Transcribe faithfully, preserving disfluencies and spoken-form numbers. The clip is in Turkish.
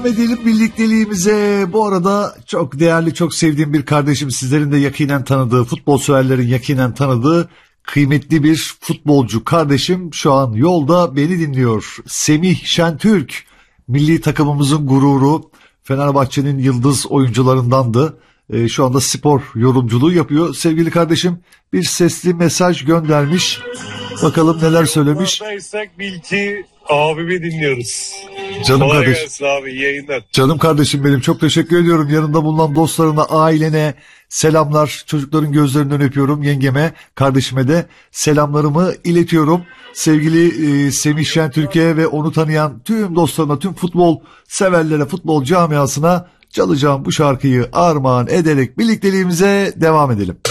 edelim birlikteliğimize. Bu arada çok değerli, çok sevdiğim bir kardeşim, sizlerin de yakinen tanıdığı, futbol severlerin yakinen tanıdığı kıymetli bir futbolcu kardeşim şu an yolda beni dinliyor. Semih Şentürk, milli takımımızın gururu, Fenerbahçe'nin yıldız oyuncularındandı. Ee, şu anda spor yorumculuğu yapıyor. Sevgili kardeşim bir sesli mesaj göndermiş. Bakalım neler söylemiş. Buradaysak bil ki abimi dinliyoruz. Canım Kolay kardeşim. gelsin abi, iyi yayınlar. Canım kardeşim benim, çok teşekkür ediyorum. Yanında bulunan dostlarına, ailene selamlar. Çocukların gözlerinden öpüyorum. Yengeme, kardeşime de selamlarımı iletiyorum. Sevgili e, Semih Şentürk'e ve onu tanıyan tüm dostlarına, tüm futbol severlere, futbol camiasına çalacağım bu şarkıyı armağan ederek birlikteliğimize devam edelim.